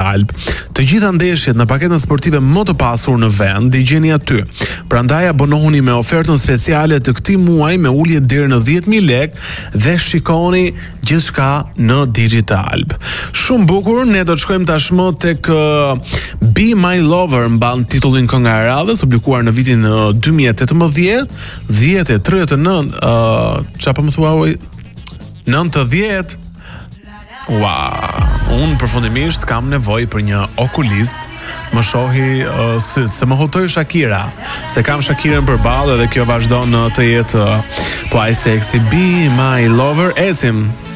Alb. Të gjitha ndeshjet në paketën sportive më të pasur në vend i gjeni aty. Prandaj abonohuni me ofertën speciale të këtij muaji me ulje deri në 10.000 lekë dhe shikoni gjithçka në Digital. Shumë bukur, ne do të shkojmë tashmë tek Be My Lover, mban titullin kënga e radhës, publikuar në vitin 2018, 10:39, çfarë po më thua? 90. Unë përfundimisht kam nevojë për një okulist, më shohi syt, se më hutoj Shakira, se kam Shakirën përballë dhe kjo vazhdon të jetë po ai seksi. Be My Lover, ecim.